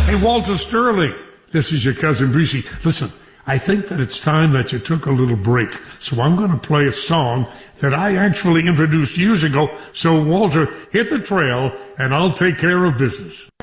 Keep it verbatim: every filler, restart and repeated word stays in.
Hey, Walter Sterling, this is your cousin Breezy. Listen, I think that it's time that you took a little break, so I'm going to play a song that I actually introduced years ago. So, Walter, hit the trail, and I'll take care of business.